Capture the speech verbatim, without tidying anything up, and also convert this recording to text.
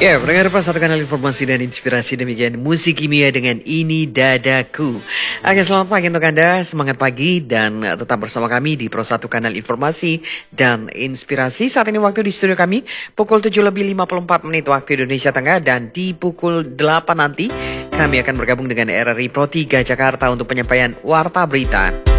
Ya, pendengar pas satu kanal informasi dan inspirasi demikian musik kimia dengan Ini Dadaku. Oke, selamat pagi untuk Anda, semangat pagi dan eh, tetap bersama kami di Pro satu kanal informasi dan inspirasi. Saat ini waktu di studio kami pukul tujuh lebih lima puluh empat menit waktu Indonesia Tengah dan di pukul delapan nanti kami akan bergabung dengan R R I Pro tiga Jakarta untuk penyampaian Warta Berita.